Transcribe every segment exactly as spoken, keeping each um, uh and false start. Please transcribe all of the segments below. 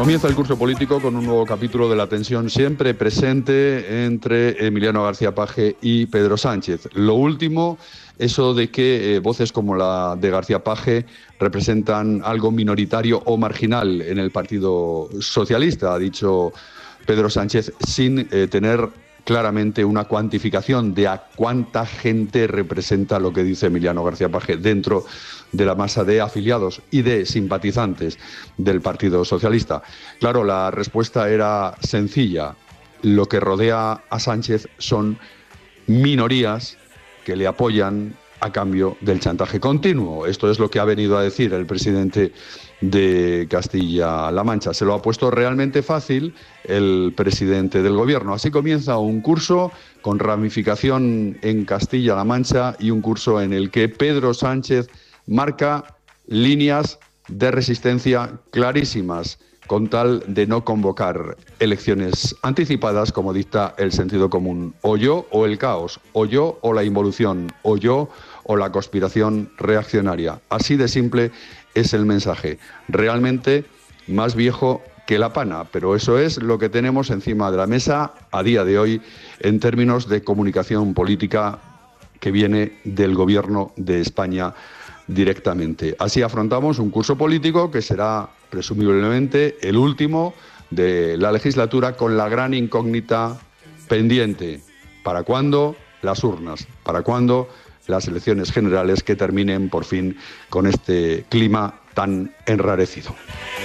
Comienza el curso político con un nuevo capítulo de la tensión siempre presente entre Emiliano García Paje y Pedro Sánchez. Lo último, eso de que eh, voces como la de García Paje representan algo minoritario o marginal en el Partido Socialista, ha dicho Pedro Sánchez, sin eh, tener claramente una cuantificación de a cuánta gente representa lo que dice Emiliano García Paje dentro de la masa de afiliados y de simpatizantes del Partido Socialista. Claro, la respuesta era sencilla. Lo que rodea a Sánchez son minorías que le apoyan a cambio del chantaje continuo. Esto es lo que ha venido a decir el presidente de Castilla-La Mancha. Se lo ha puesto realmente fácil el presidente del gobierno. Así comienza un curso con ramificación en Castilla-La Mancha y un curso en el que Pedro Sánchez marca líneas de resistencia clarísimas con tal de no convocar elecciones anticipadas como dicta el sentido común. O yo o el caos, o yo o la involución, o yo o la conspiración reaccionaria. Así de simple es el mensaje, realmente más viejo que la pana, pero eso es lo que tenemos encima de la mesa a día de hoy en términos de comunicación política que viene del gobierno de España directamente. Así afrontamos un curso político que será presumiblemente el último de la legislatura, con la gran incógnita pendiente: ¿para cuándo las urnas? ¿Para cuándo las elecciones generales que terminen por fin con este clima tan enrarecido?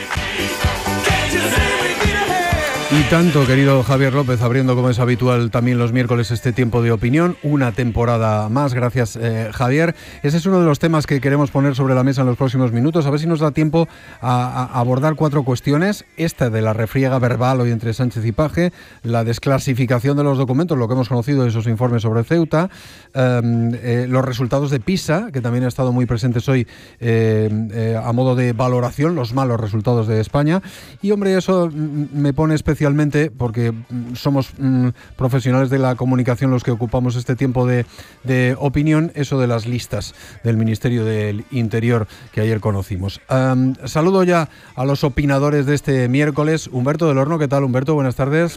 Y tanto, querido Javier López, abriendo como es habitual también los miércoles este tiempo de opinión, una temporada más. Gracias, eh, Javier. Ese es uno de los temas que queremos poner sobre la mesa en los próximos minutos. A ver si nos da tiempo a, a abordar cuatro cuestiones. Esta de la refriega verbal hoy entre Sánchez y Paje, la desclasificación de los documentos, lo que hemos conocido de esos informes sobre Ceuta, eh, eh, los resultados de PISA, que también han estado muy presentes hoy eh, eh, a modo de valoración, los malos resultados de España. Y, hombre, eso me pone especialmente Especialmente porque somos mm, profesionales de la comunicación los que ocupamos este tiempo de, de opinión, eso de las listas del Ministerio del Interior que ayer conocimos. Um, saludo ya a los opinadores de este miércoles. Humberto del Horno, ¿qué tal, Humberto? Buenas tardes.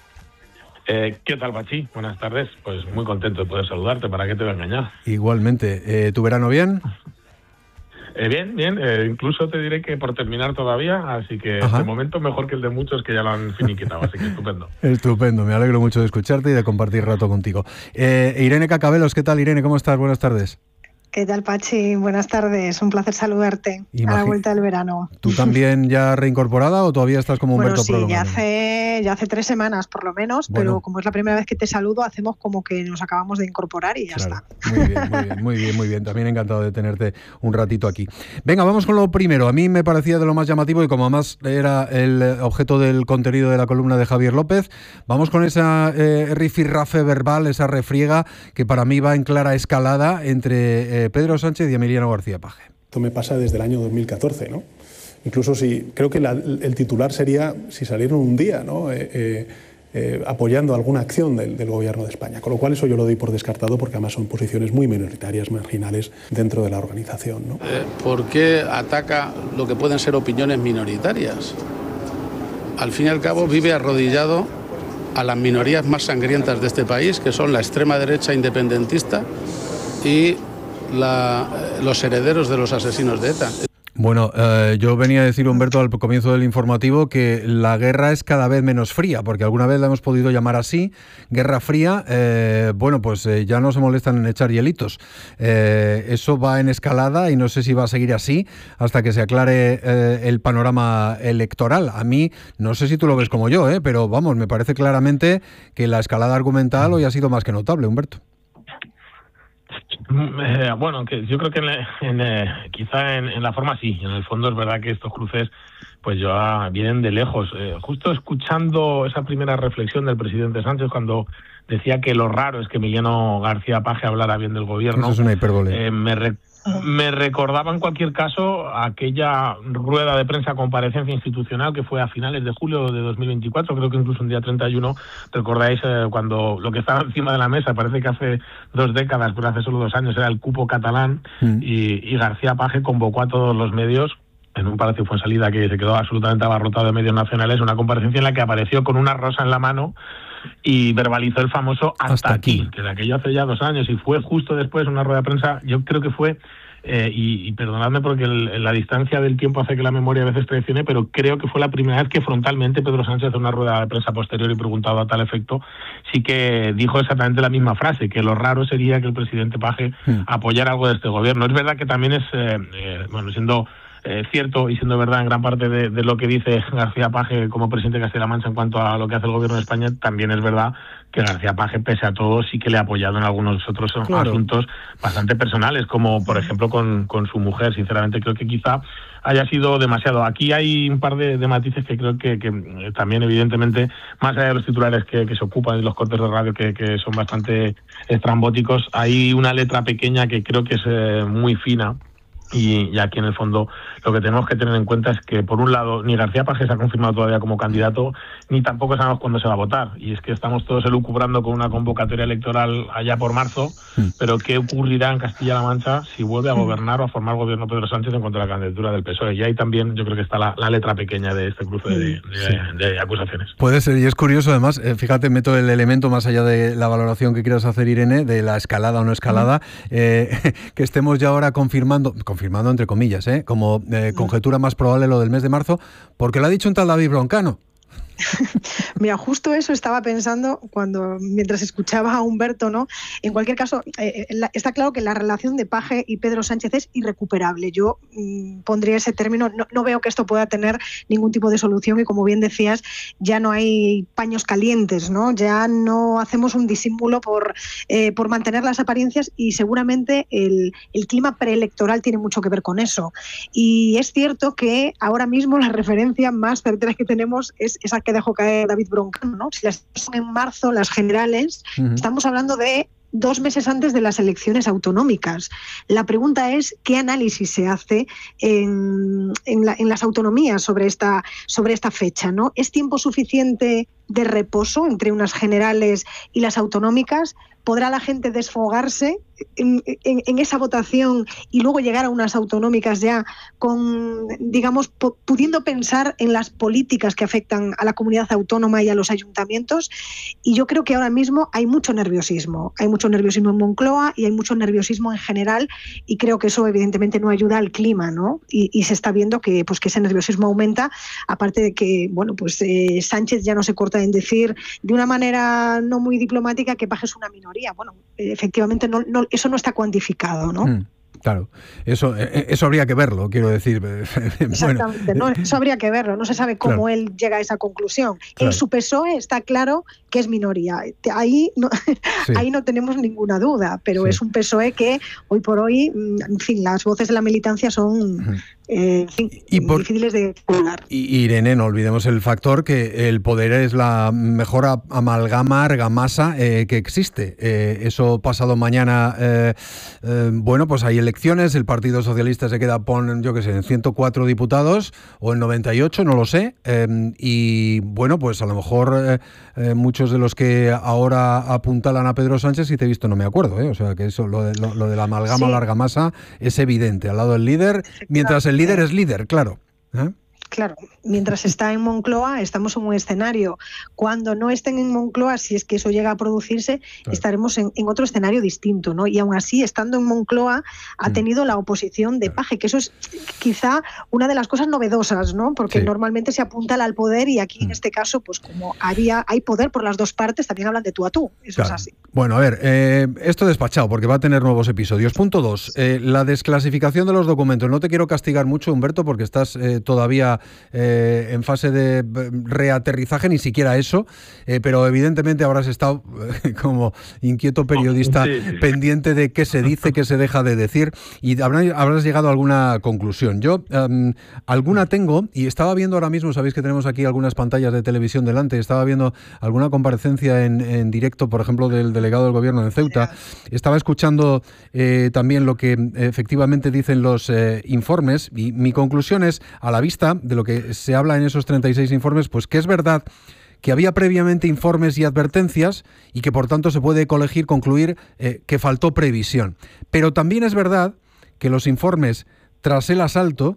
Eh, ¿Qué tal, Pachi? Buenas tardes. Pues muy contento de poder saludarte. ¿Para qué te voy a engañar? Igualmente. Eh, ¿Tu verano bien? Eh, bien, bien, eh, incluso te diré que por terminar todavía, así que Ajá. de momento mejor que el de muchos que ya lo han finiquitado, así que estupendo. Estupendo, me alegro mucho de escucharte y de compartir rato contigo. Eh, Irene Cacabelos, ¿qué tal, Irene? ¿Cómo estás? Buenas tardes. ¿Qué tal, Pachi? Buenas tardes, un placer saludarte. Imagin- a la vuelta del verano. ¿Tú también ya reincorporada o todavía estás como Humberto Bueno, sí, ya prolongando? hace, ya hace tres semanas por lo menos, Bueno. pero como es la primera vez que te saludo, hacemos como que nos acabamos de incorporar y ya Claro. está. Muy bien, muy bien, muy bien, muy bien. También encantado de tenerte un ratito aquí. Venga, vamos con lo primero. A mí me parecía de lo más llamativo y como además era el objeto del contenido de la columna de Javier López, vamos con esa eh, rifirrafe verbal, esa refriega que para mí va en clara escalada entre eh, Pedro Sánchez y Emiliano García Paje. Esto me pasa desde el año dos mil catorce, ¿no? Incluso si, creo que la, el titular sería si salieron un día, ¿no? Eh, eh, eh, apoyando alguna acción del, del gobierno de España. Con lo cual eso yo lo doy por descartado porque además son posiciones muy minoritarias, marginales dentro de la organización, ¿no? Eh, ¿Por qué ataca lo que pueden ser opiniones minoritarias? Al fin y al cabo vive arrodillado a las minorías más sangrientas de este país, que son la extrema derecha independentista y La, los herederos de los asesinos de ETA. Bueno, eh, yo venía a decir, Humberto, al comienzo del informativo que la guerra es cada vez menos fría, porque alguna vez la hemos podido llamar así, guerra fría. Eh, bueno, pues eh, ya no se molestan en echar hielitos. Eh, eso va en escalada y no sé si va a seguir así hasta que se aclare eh, el panorama electoral. A mí, no sé si tú lo ves como yo, eh, pero vamos, me parece claramente que la escalada argumental hoy ha sido más que notable, Humberto. Eh, bueno, que yo creo que en, en, eh, quizá en, en la forma sí, en el fondo es verdad que estos cruces pues ya vienen de lejos. Eh, justo escuchando esa primera reflexión del presidente Sánchez cuando decía que lo raro es que Emiliano García Paje hablara bien del gobierno. Eso es una hipérbole. Eh, me, re- me recordaba en cualquier caso aquella rueda de prensa comparecencia institucional que fue a finales de julio de dos mil veinticuatro, creo que incluso un día treinta y uno, recordáis eh, cuando lo que estaba encima de la mesa, parece que hace dos décadas, pero hace solo dos años, era el cupo catalán, mm. y, y García Paje convocó a todos los medios en un Palacio Fuensalida que se quedó absolutamente abarrotado de medios nacionales, una comparecencia en la que apareció con una rosa en la mano y verbalizó el famoso hasta, hasta aquí, aquí, que de aquello hace ya dos años, y fue justo después una rueda de prensa, yo creo que fue, eh, y, y perdonadme porque el, la distancia del tiempo hace que la memoria a veces traicione, pero creo que fue la primera vez que frontalmente Pedro Sánchez, en una rueda de prensa posterior y preguntado a tal efecto, sí que dijo exactamente la misma frase, que lo raro sería que el presidente Paje hmm. apoyara algo de este gobierno. Es verdad que también es, eh, eh, bueno, siendo... Eh, cierto y siendo verdad en gran parte de, de lo que dice García Paje como presidente de Castilla-La Mancha en cuanto a lo que hace el gobierno de España, también es verdad que García Paje, pese a todo, sí que le ha apoyado en algunos otros claro. asuntos bastante personales, como por ejemplo con, con su mujer. Sinceramente creo que quizá haya sido demasiado. Aquí hay un par de, de matices que creo que, que también evidentemente, más allá de los titulares que, que se ocupan y los cortes de radio que, que son bastante estrambóticos, hay una letra pequeña que creo que es eh, muy fina. Y, y aquí en el fondo lo que tenemos que tener en cuenta es que por un lado ni García Paje se ha confirmado todavía como candidato, ni tampoco sabemos cuándo se va a votar, y es que estamos todos elucubrando con una convocatoria electoral allá por marzo, mm. pero ¿qué ocurrirá en Castilla-La Mancha si vuelve a gobernar o a formar gobierno Pedro Sánchez en cuanto a la candidatura del P S O E? Y ahí también yo creo que está la, la letra pequeña de este cruce de, de, sí. de, de acusaciones. Puede ser, y es curioso además, eh, fíjate, meto el elemento más allá de la valoración que quieras hacer, Irene, de la escalada o no escalada, mm. eh, que estemos ya ahora confirmando, confirmando entre comillas, ¿eh? como eh, conjetura más probable lo del mes de marzo, porque lo ha dicho un tal David Broncano. Mira, justo eso estaba pensando cuando mientras escuchaba a Humberto, ¿no? En cualquier caso, eh, la, está claro que la relación de Paje y Pedro Sánchez es irrecuperable. Yo mmm, pondría ese término, no, no veo que esto pueda tener ningún tipo de solución y, como bien decías, ya no hay paños calientes, ¿no? Ya no hacemos un disimulo por, eh, por mantener las apariencias, y seguramente el, el clima preelectoral tiene mucho que ver con eso. Y es cierto que ahora mismo la referencia más certera que tenemos es esa que dejó caer David Broncano, ¿no? Si las son en marzo, las generales, uh-huh. estamos hablando de dos meses antes de las elecciones autonómicas. La pregunta es qué análisis se hace en, en, la, en las autonomías sobre esta, sobre esta fecha, ¿no? ¿Es tiempo suficiente de reposo entre unas generales y las autonómicas? ¿Podrá la gente desfogarse en, en, en esa votación y luego llegar a unas autonómicas ya con, digamos, po- pudiendo pensar en las políticas que afectan a la comunidad autónoma y a los ayuntamientos? Y yo creo que ahora mismo hay mucho nerviosismo. Hay mucho nerviosismo en Moncloa y hay mucho nerviosismo en general, y creo que eso evidentemente no ayuda al clima, ¿no? Y, y se está viendo que, pues, que ese nerviosismo aumenta, aparte de que, bueno, pues eh, Sánchez ya no se corta en decir de una manera no muy diplomática que Paje es una minoría. Bueno, efectivamente no, no, eso no está cuantificado, ¿no? Mm. Claro, eso eso habría que verlo, quiero decir. Exactamente, bueno, ¿no? Eso habría que verlo, no se sabe cómo claro. él llega a esa conclusión. Claro. En su P S O E está claro que es minoría, ahí no, sí. ahí no tenemos ninguna duda, pero sí. es un P S O E que hoy por hoy, en fin, las voces de la militancia son uh-huh. eh, en fin, y por, difíciles de calcular. Y Irene, no olvidemos el factor que el poder es la mejor amalgama, argamasa eh, que existe. Eh, eso pasado mañana, eh, eh, bueno, pues hay elecciones, el Partido Socialista se queda, pon, yo qué sé, en ciento cuatro diputados o en noventa y ocho, no lo sé, eh, y bueno, pues a lo mejor eh, eh, muchos de los que ahora apuntalan a Pedro Sánchez, si te he visto no me acuerdo, ¿eh? O sea que eso, lo de, lo, lo de la amalgama sí. larga masa es evidente, al lado del líder, mientras el líder es líder, claro. ¿Eh? Claro, mientras está en Moncloa estamos en un escenario. Cuando no estén en Moncloa, si es que eso llega a producirse, claro. estaremos en, en otro escenario distinto, ¿no? Y aún así, estando en Moncloa, ha tenido la oposición de Paje, que eso es quizá una de las cosas novedosas, ¿no? Porque sí. normalmente se apunta al poder, y aquí en este caso, pues como había, hay poder por las dos partes, también hablan de tú a tú. Eso claro. es así. Bueno, a ver, eh, esto despachado, porque va a tener nuevos episodios. Punto dos, eh, la desclasificación de los documentos. No te quiero castigar mucho, Humberto, porque estás eh, todavía Eh, en fase de reaterrizaje, ni siquiera eso, eh, pero evidentemente habrás estado eh, como inquieto periodista sí, sí. pendiente de qué se dice, qué se deja de decir, y habrás, habrás llegado a alguna conclusión. Yo um, alguna tengo, y estaba viendo ahora mismo, sabéis que tenemos aquí algunas pantallas de televisión delante, estaba viendo alguna comparecencia en, en directo, por ejemplo, del delegado del gobierno en Ceuta, estaba escuchando eh, también lo que efectivamente dicen los eh, informes, y mi conclusión es, a la vista de lo que se habla en esos treinta y seis informes, pues que es verdad que había previamente informes y advertencias y que por tanto se puede colegir, concluir eh, que faltó previsión. Pero también es verdad que los informes tras el asalto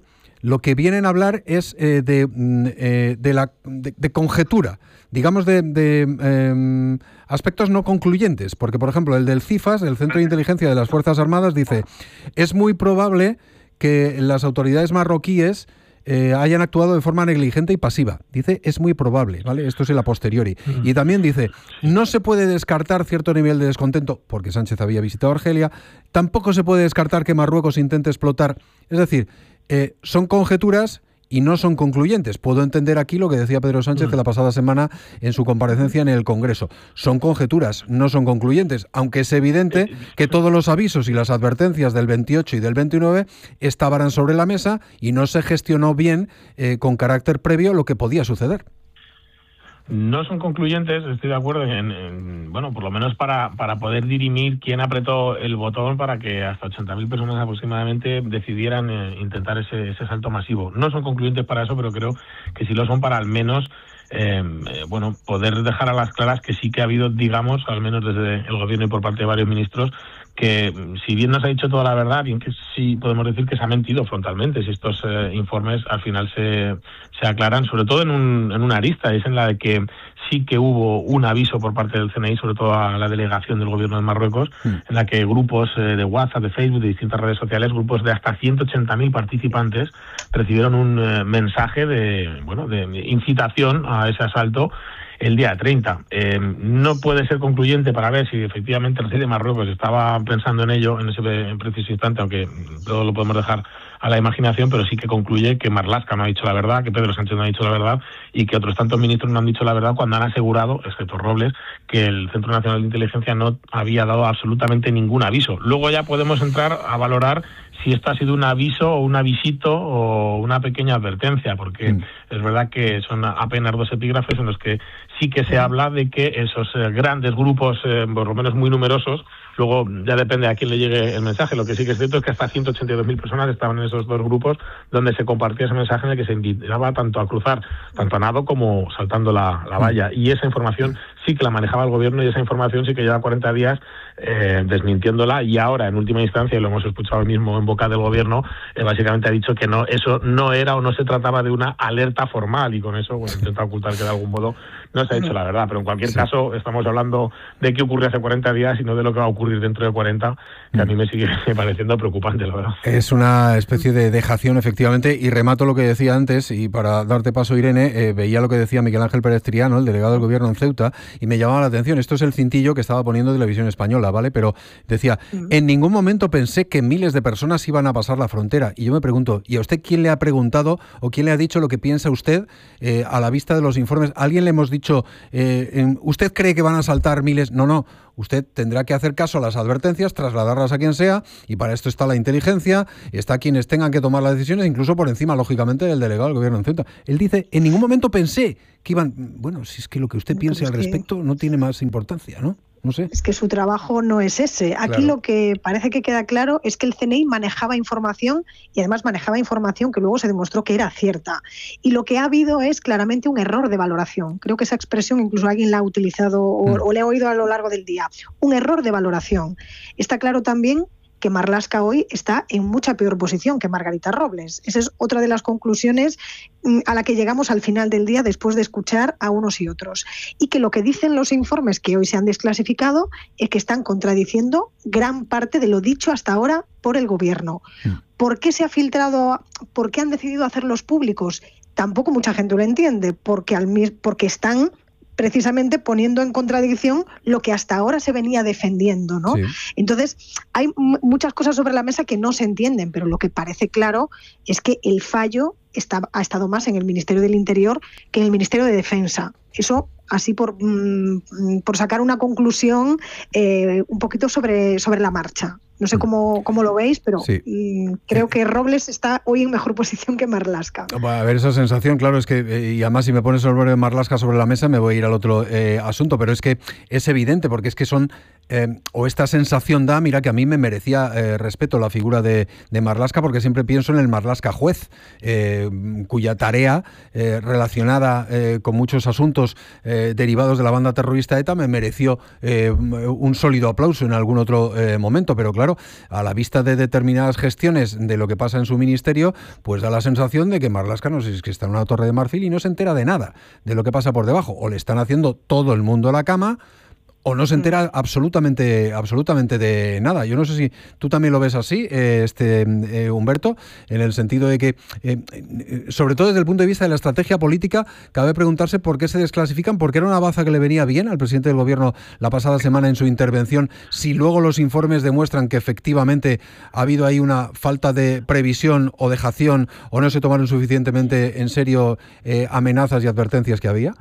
lo que vienen a hablar es eh, de, eh, de, la, de, de conjetura, digamos de, de eh, aspectos no concluyentes, porque por ejemplo el del CIFAS, el Centro de Inteligencia de las Fuerzas Armadas, dice es muy probable que las autoridades marroquíes Eh, hayan actuado de forma negligente y pasiva. Dice, es muy probable, ¿vale? Esto es el a posteriori. Y también dice, no se puede descartar cierto nivel de descontento, porque Sánchez había visitado Argelia, tampoco se puede descartar que Marruecos intente explotar. Es decir, eh, son conjeturas y no son concluyentes. Puedo entender aquí lo que decía Pedro Sánchez de la pasada semana en su comparecencia en el Congreso. Son conjeturas, no son concluyentes, aunque es evidente que todos los avisos y las advertencias del veintiocho y del veintinueve estaban sobre la mesa y no se gestionó bien eh, con carácter previo lo que podía suceder. No son concluyentes, estoy de acuerdo, en, en, bueno, por lo menos para, para poder dirimir quién apretó el botón para que hasta ochenta mil personas aproximadamente decidieran eh, intentar ese, ese salto masivo. No son concluyentes para eso, pero creo que sí lo son para al menos eh, eh, bueno, poder dejar a las claras que sí que ha habido, digamos, al menos desde el gobierno y por parte de varios ministros, que si bien no se ha dicho toda la verdad, bien que sí podemos decir que se ha mentido frontalmente si estos eh, informes al final se, se aclaran, sobre todo en, un, en una arista, es en la de que sí que hubo un aviso por parte del C N I, sobre todo a la delegación del gobierno de Marruecos, mm. en la que grupos eh, de WhatsApp, de Facebook, de distintas redes sociales, grupos de hasta ciento ochenta mil participantes recibieron un eh, mensaje de, bueno, de incitación a ese asalto el día treinta. Eh, no puede ser concluyente para ver si efectivamente el rey de Marruecos estaba pensando en ello en ese preciso instante, aunque todo lo podemos dejar a la imaginación, pero sí que concluye que Marlaska no ha dicho la verdad, que Pedro Sánchez no ha dicho la verdad y que otros tantos ministros no han dicho la verdad cuando han asegurado, excepto Robles, que el Centro Nacional de Inteligencia no había dado absolutamente ningún aviso. Luego ya podemos entrar a valorar si esto ha sido un aviso o un avisito o una pequeña advertencia, porque mm. es verdad que son apenas dos epígrafes en los que sí que se habla de que esos eh, grandes grupos, eh, por lo menos muy numerosos, luego ya depende a quién le llegue el mensaje. Lo que sí que es cierto es que hasta ciento ochenta y dos mil personas estaban en esos dos grupos donde se compartía ese mensaje en el que se invitaba tanto a cruzar, tanto a nado como saltando la, la valla. Y esa información sí que la manejaba el gobierno y esa información sí que lleva cuarenta días eh, desmintiéndola, y ahora en última instancia, y lo hemos escuchado hoy mismo en boca del gobierno, eh, básicamente ha dicho que no, eso no era o no se trataba de una alerta formal, y con eso bueno, intenta ocultar que de algún modo no se ha dicho la verdad. Pero en cualquier sí. caso estamos hablando de qué ocurrió hace cuarenta días y no de lo que va a ocurrir dentro de cuarenta, que a mí me sigue pareciendo preocupante, la verdad. Es una especie de dejación, efectivamente, y remato lo que decía antes, y para darte paso, Irene, eh, veía lo que decía Miguel Ángel Pérez Triano, el delegado del gobierno en Ceuta, y me llamaba la atención. Esto es el cintillo que estaba poniendo Televisión Española, ¿vale? Pero decía, en ningún momento pensé que miles de personas iban a pasar la frontera. Y yo me pregunto, ¿y a usted quién le ha preguntado o quién le ha dicho lo que piensa usted eh, a la vista de los informes? ¿Alguien le hemos dicho, eh, ¿usted cree que van a saltar miles? No, no. Usted tendrá que hacer caso a las advertencias, trasladarlas a quien sea, y para esto está la inteligencia, está quienes tengan que tomar las decisiones, incluso por encima, lógicamente, del delegado del gobierno en Ceuta. Él dice, en ningún momento pensé que iban... Bueno, si es que lo que usted piense al respecto no tiene más importancia, ¿no? No sé. Es que su trabajo no es ese. Aquí claro. Lo que parece que queda claro es que el C N I manejaba información, y además manejaba información que luego se demostró que era cierta. Y lo que ha habido es claramente un error de valoración. Creo que esa expresión incluso alguien la ha utilizado o, mm. o le he oído a lo largo del día. Un error de valoración. Está claro también que Marlaska hoy está en mucha peor posición que Margarita Robles. Esa es otra de las conclusiones a la que llegamos al final del día después de escuchar a unos y otros. Y que lo que dicen los informes que hoy se han desclasificado es que están contradiciendo gran parte de lo dicho hasta ahora por el gobierno. ¿Por qué se ha filtrado? ¿Por qué han decidido hacerlos públicos? Tampoco mucha gente lo entiende, porque, al, porque están precisamente poniendo en contradicción lo que hasta ahora se venía defendiendo, ¿no? Sí. Entonces, hay m- muchas cosas sobre la mesa que no se entienden, pero lo que parece claro es que el fallo está, ha estado más en el Ministerio del Interior que en el Ministerio de Defensa. Eso, así por, mm, por sacar una conclusión eh, un poquito sobre, sobre la marcha. No sé cómo, cómo lo veis, pero sí. mmm, creo que Robles está hoy en mejor posición que Marlaska. A ver, esa sensación, claro, es que, eh, y además si me pones el nombre de Marlaska sobre la mesa me voy a ir al otro eh, asunto, pero es que es evidente, porque es que son, eh, o esta sensación da, mira que a mí me merecía eh, respeto la figura de, de Marlaska, porque siempre pienso en el Marlaska juez, eh, cuya tarea eh, relacionada eh, con muchos asuntos eh, derivados de la banda terrorista ETA me mereció eh, un sólido aplauso en algún otro eh, momento, pero claro, claro, a la vista de determinadas gestiones de lo que pasa en su ministerio, pues da la sensación de que Marlaska no sé si es que está en una torre de marfil y no se entera de nada de lo que pasa por debajo, o le están haciendo todo el mundo a la cama, o no se entera absolutamente absolutamente de nada. Yo no sé si tú también lo ves así, eh, este eh, Humberto, en el sentido de que, eh, sobre todo desde el punto de vista de la estrategia política, cabe preguntarse por qué se desclasifican, porque era una baza que le venía bien al presidente del Gobierno la pasada semana en su intervención, si luego los informes demuestran que efectivamente ha habido ahí una falta de previsión o dejación, o no se tomaron suficientemente en serio eh, amenazas y advertencias que había.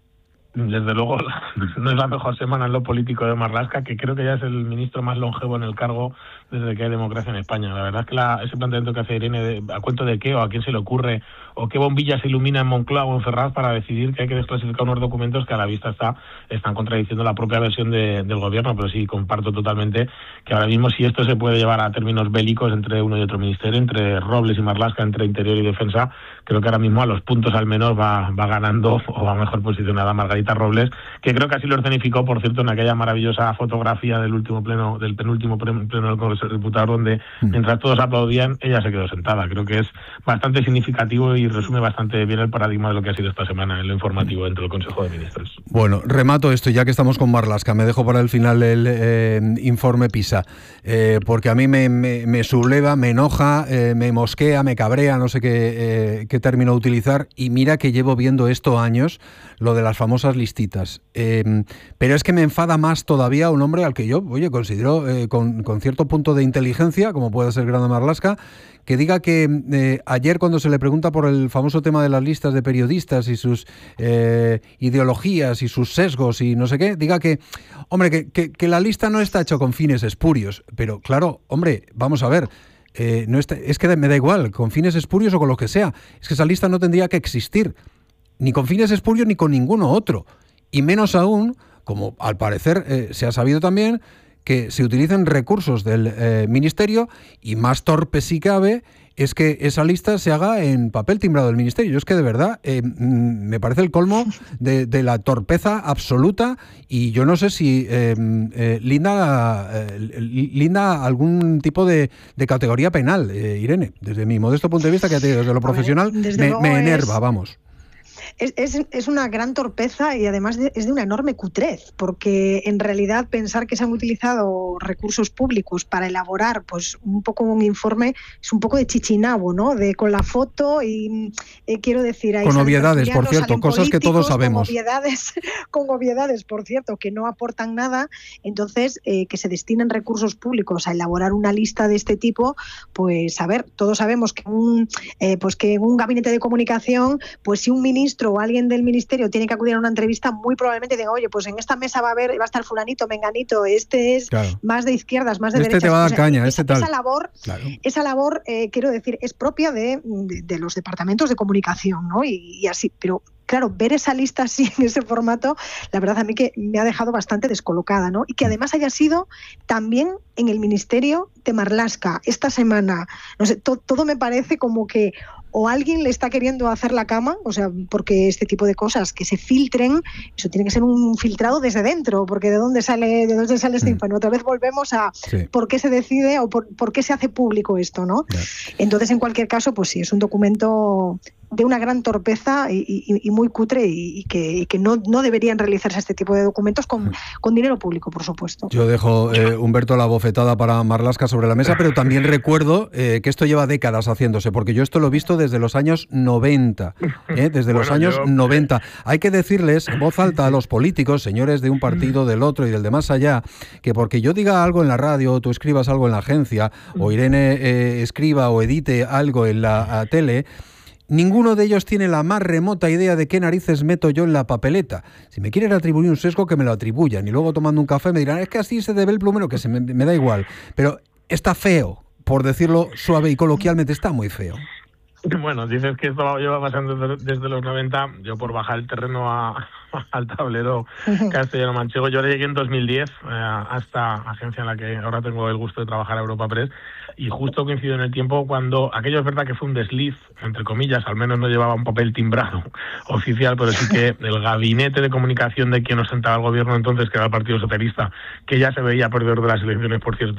Desde luego, no es la mejor semana en lo político de Marlaska, que creo que ya es el ministro más longevo en el cargo desde que hay democracia en España. La verdad es que la, ese planteamiento que hace Irene, de, ¿a cuento de qué o a quién se le ocurre? ¿O qué bombilla se ilumina en Moncloa o en Ferraz para decidir que hay que desclasificar unos documentos que a la vista está están contradiciendo la propia versión de, del Gobierno? Pero sí, comparto totalmente que ahora mismo, si esto se puede llevar a términos bélicos entre uno y otro ministerio, entre Robles y Marlaska, entre Interior y Defensa, creo que ahora mismo a los puntos al menos va, va ganando o va mejor posicionada Margarita Robles, que creo que así lo escenificó, por cierto, en aquella maravillosa fotografía del último pleno, del penúltimo pleno del Congreso de Diputados, donde mientras todos aplaudían, ella se quedó sentada. Creo que es bastante significativo y resume bastante bien el paradigma de lo que ha sido esta semana en lo informativo dentro del Consejo de Ministros. Bueno, remato esto, ya que estamos con Marlaska, me dejo para el final el eh, informe PISA, eh, porque a mí me, me, me subleva, me enoja, eh, me mosquea, me cabrea, no sé qué, eh, qué término utilizar, y mira que llevo viendo esto años, lo de las famosas listitas. Eh, pero es que me enfada más todavía un hombre al que yo, oye, considero eh, con, con cierto punto de inteligencia, como puede ser Grande Marlaska, que diga que eh, ayer, cuando se le pregunta por el famoso tema de las listas de periodistas y sus eh, ideologías y sus sesgos y no sé qué, diga que, hombre, que, que, que la lista no está hecha con fines espurios. Pero claro, hombre, vamos a ver, eh, no está, es que me da igual, con fines espurios o con lo que sea, es que esa lista no tendría que existir, ni con fines espurios ni con ninguno otro. Y menos aún, como al parecer eh, se ha sabido también, que se utilicen recursos del eh, Ministerio, y más torpe si cabe es que esa lista se haga en papel timbrado del Ministerio. Yo es que de verdad eh, me parece el colmo de, de la torpeza absoluta, y yo no sé si eh, eh, linda, eh, linda algún tipo de, de categoría penal, eh, Irene. Desde mi modesto punto de vista, que desde lo profesional me, me enerva, es... vamos. Es, es, es una gran torpeza y además de, es de una enorme cutrez, porque en realidad pensar que se han utilizado recursos públicos para elaborar pues un poco un informe es un poco de chichinabo, ¿no? De con la foto y eh, quiero decir... Ahí con obviedades, por cierto, cosas que todos sabemos. Con obviedades, con obviedades, por cierto, que no aportan nada. Entonces, eh, que se destinen recursos públicos a elaborar una lista de este tipo, pues a ver, todos sabemos que un, eh, pues que un gabinete de comunicación, pues si un ministro o alguien del ministerio tiene que acudir a una entrevista, muy probablemente diga, oye, pues en esta mesa va a haber, va a estar fulanito, menganito, este es claro. más de izquierdas, más de este derechas. Te va a dar o sea, caña, esa, este tal. Esa labor, claro. esa labor eh, quiero decir, es propia de, de, de los departamentos de comunicación, ¿no? Y, y así, pero claro, ver esa lista así, en ese formato, la verdad a mí que me ha dejado bastante descolocada, ¿no? Y que además haya sido también en el Ministerio de Marlaska esta semana. No sé, to, todo me parece como que o alguien le está queriendo hacer la cama, o sea, porque este tipo de cosas que se filtren, eso tiene que ser un filtrado desde dentro, porque de dónde sale, de dónde sale este mm. info. Otra vez volvemos a sí. por qué se decide o por, por qué se hace público esto, ¿no? Yeah. Entonces, en cualquier caso, pues sí, es un documento de una gran torpeza y, y, y muy cutre, y, y que, y que no, no deberían realizarse este tipo de documentos con, con dinero público, por supuesto. Yo dejo, eh, Humberto, la bofetada para Marlaska sobre la mesa, pero también recuerdo eh, que esto lleva décadas haciéndose, porque yo esto lo he visto desde los años noventa, ¿eh? desde los bueno, años yo... noventa. Hay que decirles en voz alta a los políticos, señores de un partido, del otro y del de más allá, que porque yo diga algo en la radio, tú escribas algo en la agencia, o Irene eh, escriba o edite algo en la tele, ninguno de ellos tiene la más remota idea de qué narices meto yo en la papeleta. Si me quieren atribuir un sesgo, que me lo atribuyan. Y luego, tomando un café, me dirán, es que así se debe el plumero, que se me, me da igual. Pero está feo, por decirlo suave y coloquialmente, está muy feo. Bueno, dices que esto lleva pasando desde los noventa. Yo, por bajar el terreno a, al tablero castellano-manchego, yo llegué en dos mil diez eh, a esta agencia en la que ahora tengo el gusto de trabajar, a Europa Press, y justo coincidió en el tiempo cuando, aquello es verdad que fue un desliz, entre comillas, al menos no llevaba un papel timbrado oficial, pero sí que el gabinete de comunicación de quien ostentaba el gobierno entonces, que era el Partido Socialista, que ya se veía perdedor de las elecciones, por cierto,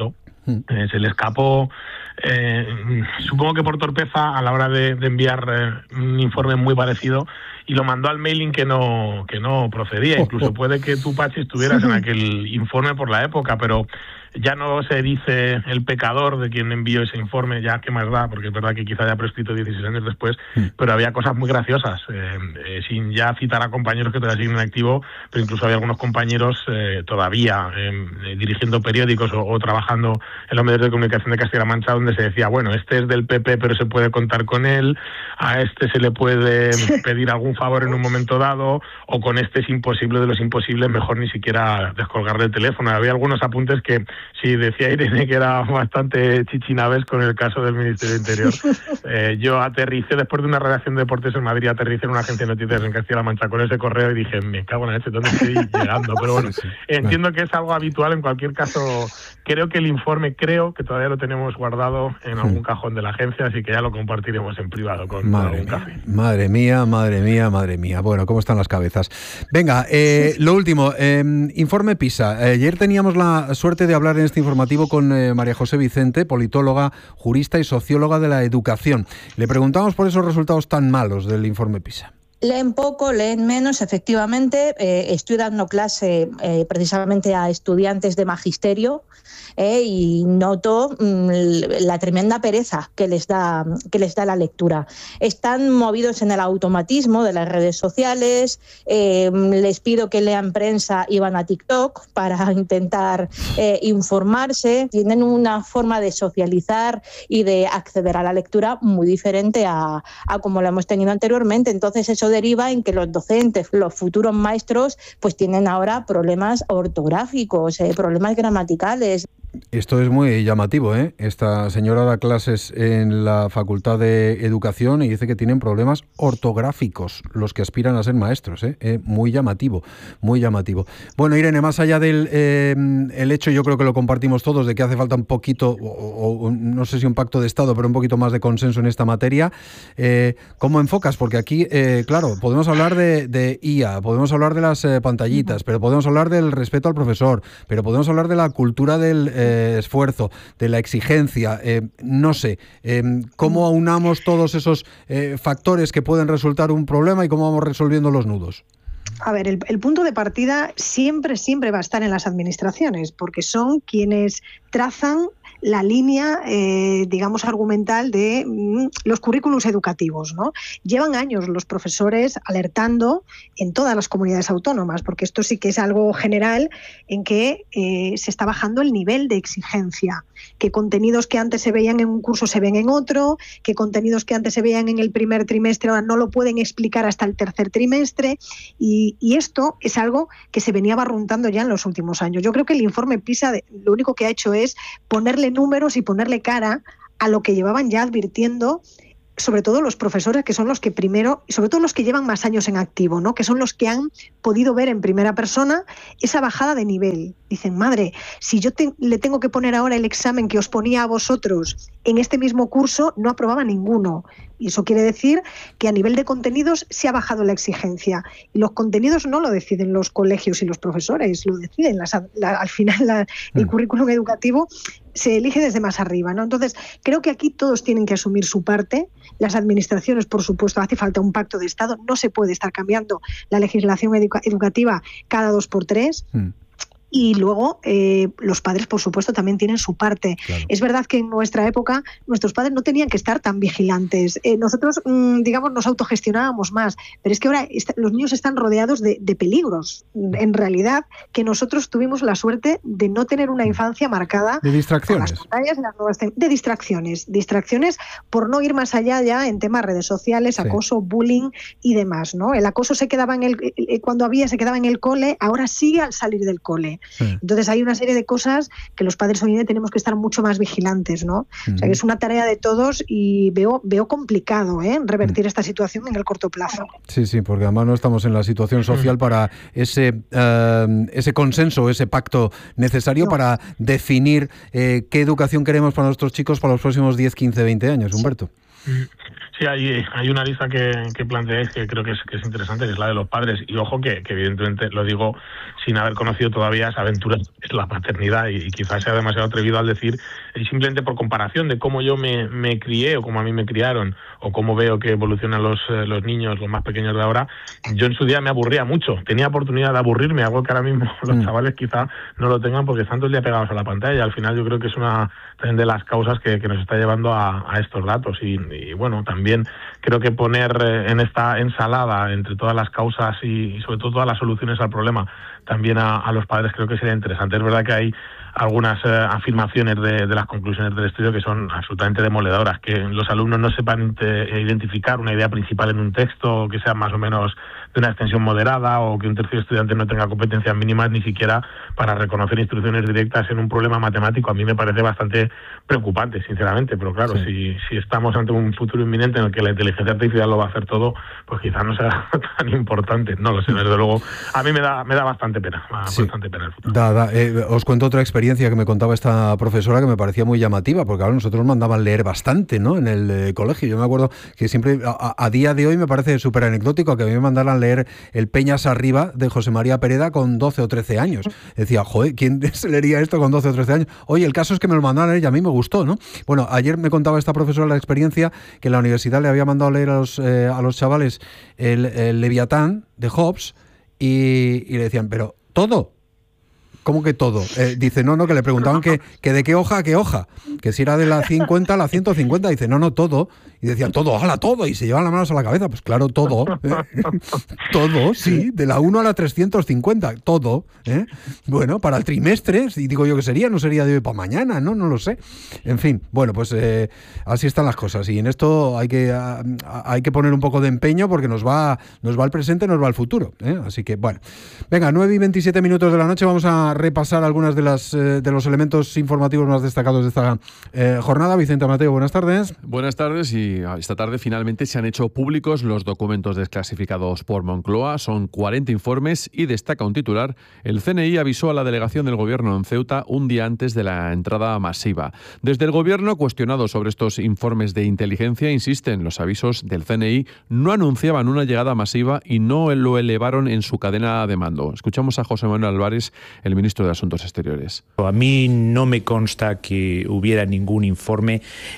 Eh, se le escapó, eh, supongo que por torpeza, a la hora de, de enviar eh, un informe muy parecido, y lo mandó al mailing que no que no procedía. Incluso puede que tú, Pachi, estuvieras en aquel informe por la época, pero ya no se dice el pecador de quien envió ese informe, ya qué más da, porque es verdad que quizá haya prescrito dieciséis años después, pero había cosas muy graciosas, eh, eh, sin ya citar a compañeros que todavía siguen en activo, pero incluso había algunos compañeros eh, todavía eh, dirigiendo periódicos o, o trabajando en los medios de comunicación de Castilla-La Mancha, donde se decía, bueno, este es del P P, pero se puede contar con él, a este se le puede pedir algún favor en un momento dado, o con este es imposible de los imposibles, mejor ni siquiera descolgarle el teléfono. Había algunos apuntes que, sí, decía Irene que era bastante chichinabes con el caso del Ministerio del Interior. Eh, yo aterricé, después de una redacción de deportes en Madrid, aterricé en una agencia de noticias en Castilla-La Mancha con ese correo y dije, me cago en la leche, ¿dónde estoy llegando? Pero bueno, sí, sí. Entiendo que es algo habitual. En cualquier caso, creo que el informe, creo que todavía lo tenemos guardado en algún cajón de la agencia, así que ya lo compartiremos en privado con, con algún café. Madre mía, madre mía, madre mía. Bueno, ¿cómo están las cabezas? Venga, eh, lo último, eh, informe PISA. Ayer teníamos la suerte de hablar en este informativo con eh, María José Vicente, politóloga, jurista y socióloga de la educación. Le preguntamos por esos resultados tan malos del informe PISA. Leen poco, leen menos, efectivamente. Eh, estoy dando clase eh, precisamente a estudiantes de magisterio eh, y noto mmm, la tremenda pereza que les da que les da la lectura. Están movidos en el automatismo de las redes sociales. Eh, les pido que lean prensa y van a TikTok para intentar eh, informarse. Tienen una forma de socializar y de acceder a la lectura muy diferente a, a como la hemos tenido anteriormente. Entonces eso deriva en que los docentes, los futuros maestros, pues tienen ahora problemas ortográficos, eh, problemas gramaticales. Esto es muy llamativo, ¿eh? Esta señora da clases en la Facultad de Educación y dice que tienen problemas ortográficos los que aspiran a ser maestros, ¿eh? Eh, muy llamativo, muy llamativo. Bueno, Irene, más allá del eh, el hecho, yo creo que lo compartimos todos, de que hace falta un poquito, o, o no sé si un pacto de Estado, pero un poquito más de consenso en esta materia. Eh, ¿Cómo enfocas? Porque aquí, eh, claro, podemos hablar de, de I A, podemos hablar de las eh, pantallitas, pero podemos hablar del respeto al profesor, pero podemos hablar de la cultura del eh, Eh, esfuerzo, de la exigencia, eh, no sé, eh, ¿cómo aunamos todos esos eh, factores que pueden resultar un problema y cómo vamos resolviendo los nudos? A ver, el, el punto de partida siempre, siempre va a estar en las administraciones, porque son quienes trazan la línea, eh, digamos, argumental de mm, los currículos educativos, ¿no? Llevan años los profesores alertando en todas las comunidades autónomas, porque esto sí que es algo general en que eh, se está bajando el nivel de exigencia, que contenidos que antes se veían en un curso se ven en otro, que contenidos que antes se veían en el primer trimestre ahora no lo pueden explicar hasta el tercer trimestre, y, y esto es algo que se venía barruntando ya en los últimos años. Yo creo que el informe PISA de, lo único que ha hecho es ponerle números y ponerle cara a lo que llevaban ya advirtiendo, sobre todo los profesores, que son los que primero, y sobre todo los que llevan más años en activo, ¿no? Que son los que han podido ver en primera persona esa bajada de nivel. Dicen, madre, si yo te, le tengo que poner ahora el examen que os ponía a vosotros en este mismo curso, no aprobaba ninguno. Y eso quiere decir que a nivel de contenidos se ha bajado la exigencia. Y los contenidos no lo deciden los colegios y los profesores, lo deciden las, la, al final la, el currículum educativo se elige desde más arriba, ¿no? Entonces, creo que aquí todos tienen que asumir su parte. Las administraciones, por supuesto, hace falta un pacto de Estado. No se puede estar cambiando la legislación educa- educativa cada dos por tres. Mm. Y luego eh, los padres, por supuesto, también tienen su parte. Claro. Es verdad que en nuestra época nuestros padres no tenían que estar tan vigilantes. Eh, nosotros, mmm, digamos, nos autogestionábamos más, pero es que ahora est- los niños están rodeados de, de peligros. En realidad, que nosotros tuvimos la suerte de no tener una infancia marcada de distracciones. Por las pantallas y las nuevas te- de distracciones. Distracciones por no ir más allá ya en temas redes sociales, acoso, sí. bullying y demás, ¿no? El acoso se quedaba en el, cuando había, se quedaba en el cole, ahora sigue al salir del cole. Sí. Entonces hay una serie de cosas que los padres hoy en día tenemos que estar mucho más vigilantes, ¿no? Uh-huh. O sea que es una tarea de todos y veo, veo complicado, ¿eh? revertir uh-huh. esta situación en el corto plazo. Sí, sí, porque además no estamos en la situación social uh-huh. para ese, uh, ese consenso, ese pacto necesario no. para definir eh, qué educación queremos para nuestros chicos para los próximos diez, quince, veinte años, Humberto. Sí. Sí, hay, hay una lista que, que planteáis que creo que es, que es interesante, que es la de los padres. Y ojo que, que evidentemente lo digo sin haber conocido todavía esa aventura, es la paternidad, y, y quizás sea demasiado atrevido al decir, y simplemente por comparación de cómo yo me, me crié o cómo a mí me criaron, o cómo veo que evolucionan los, eh, los niños, los más pequeños de ahora, yo en su día me aburría mucho. Tenía oportunidad de aburrirme, algo que ahora mismo los mm. chavales quizá no lo tengan porque están todo el día pegados a la pantalla. Y al final yo creo que es una también de las causas que, que nos está llevando a, a estos datos. Y, y bueno, también creo que poner en esta ensalada entre todas las causas y, y sobre todo todas las soluciones al problema también a, a los padres creo que sería interesante. Es verdad que hay algunas eh, afirmaciones de, de las conclusiones del estudio que son absolutamente demoledoras, que los alumnos no sepan identificar una idea principal en un texto, que sea más o menos de una extensión moderada, o que un tercer estudiante no tenga competencias mínimas ni siquiera para reconocer instrucciones directas en un problema matemático. A mí me parece bastante preocupante, sinceramente, pero claro, sí. si, si estamos ante un futuro inminente en el que la inteligencia artificial lo va a hacer todo, pues quizás no sea tan importante. No lo sé, desde luego. A mí me da me da bastante pena, sí. bastante pena el futuro. Da, da. Eh, os cuento otra experiencia que me contaba esta profesora que me parecía muy llamativa, porque ahora nosotros mandaban leer bastante, ¿no?, en el eh, colegio. Yo me acuerdo que siempre, a, a día de hoy me parece súper anecdótico que a mí me mandaran leer El Peñas Arriba de José María Pereda con doce o trece años. Decía, joder, ¿quién se leería esto con doce o trece años? Oye, el caso es que me lo mandaron a leer y a mí me gustó, ¿no? Bueno, ayer me contaba esta profesora la experiencia que la universidad le había mandado a leer a los, eh, a los chavales el, el Leviatán de Hobbes y, y le decían, pero todo. ¿Cómo que todo? Eh, dice, no, no, que le preguntaban que, que de qué hoja a qué hoja, que si era de la cincuenta a la ciento cincuenta, dice, no, no, todo. Y decían, todo, ojalá todo, y se llevan las manos a la cabeza. Pues claro, todo, ¿eh? Todo, sí, de la uno a la trescientos cincuenta, todo, ¿eh? Bueno, para el trimestre, y digo yo que sería, no sería de hoy para mañana, ¿no? No lo sé. En fin, bueno, pues eh, así están las cosas, y en esto hay que, a, hay que poner un poco de empeño porque nos va, nos va el presente, nos va el futuro, ¿eh? Así que, bueno. Venga, nueve y veintisiete minutos de la noche, vamos a repasar algunas de las eh, de los elementos informativos más destacados de esta eh, jornada. Vicente Mateo, buenas tardes. Buenas tardes, y esta tarde finalmente se han hecho públicos los documentos desclasificados por Moncloa. Son cuarenta informes y destaca un titular: el C N I avisó a la delegación del Gobierno en Ceuta un día antes de la entrada masiva. Desde el Gobierno, cuestionado sobre estos informes de inteligencia, insisten, los avisos del C N I no anunciaban una llegada masiva y no lo elevaron en su cadena de mando. Escuchamos a José Manuel Álvarez, el ministro de Asuntos Exteriores. A mí no me consta que hubiera ningún informe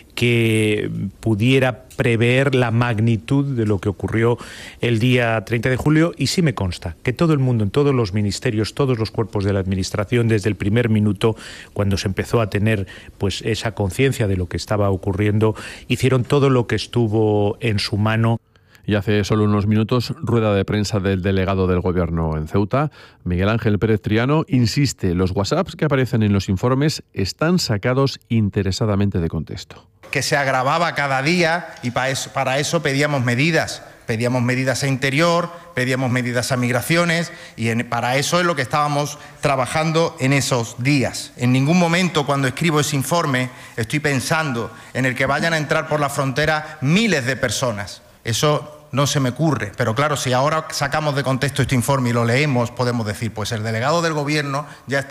que pudiera prever la magnitud de lo que ocurrió el día treinta de julio, y sí me consta que todo el mundo, en todos los ministerios, todos los cuerpos de la administración, desde el primer minuto, cuando se empezó a tener pues esa conciencia de lo que estaba ocurriendo, hicieron todo lo que estuvo en su mano. Y hace solo unos minutos, rueda de prensa del delegado del Gobierno en Ceuta, Miguel Ángel Pérez Triano, insiste, los WhatsApps que aparecen en los informes están sacados interesadamente de contexto. Que se agravaba cada día, y para eso, para eso pedíamos medidas. Pedíamos medidas a Interior, pedíamos medidas a Migraciones, y en, para eso es lo que estábamos trabajando en esos días. En ningún momento, cuando escribo ese informe, estoy pensando en el que vayan a entrar por la frontera miles de personas. Eso no se me ocurre, pero claro, si ahora sacamos de contexto este informe y lo leemos, podemos decir, pues el delegado del Gobierno ya está